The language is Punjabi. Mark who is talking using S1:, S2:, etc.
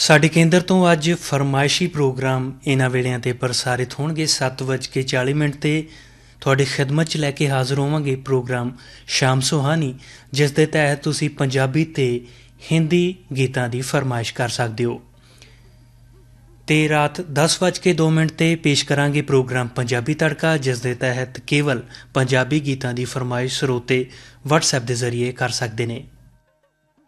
S1: ਸਾਡੇ ਕੇਂਦਰ ਤੋਂ ਅੱਜ ਫਰਮਾਇਸ਼ੀ ਪ੍ਰੋਗਰਾਮ ਇਹਨਾਂ ਵੇਲਿਆਂ 'ਤੇ ਪ੍ਰਸਾਰਿਤ ਹੋਣਗੇ। 7:40 'ਤੇ ਤੁਹਾਡੀ ਖਿਦਮਤ 'ਚ ਲੈ ਕੇ ਹਾਜ਼ਰ ਹੋਵਾਂਗੇ ਪ੍ਰੋਗਰਾਮ ਸ਼ਾਮ ਸੁਹਾਨੀ, ਜਿਸ ਦੇ ਤਹਿਤ ਤੁਸੀਂ ਪੰਜਾਬੀ ਅਤੇ ਹਿੰਦੀ ਗੀਤਾਂ ਦੀ ਫਰਮਾਇਸ਼ ਕਰ ਸਕਦੇ ਹੋ। ਅਤੇ ਰਾਤ 10:02 'ਤੇ ਪੇਸ਼ ਕਰਾਂਗੇ ਪ੍ਰੋਗਰਾਮ ਪੰਜਾਬੀ ਤੜਕਾ, ਜਿਸ ਦੇ ਤਹਿਤ ਕੇਵਲ ਪੰਜਾਬੀ ਗੀਤਾਂ ਦੀ ਫਰਮਾਇਸ਼ ਸਰੋਤੇ ਵਟਸਐਪ ਦੇ ਜ਼ਰੀਏ ਕਰ ਸਕਦੇ ਨੇ।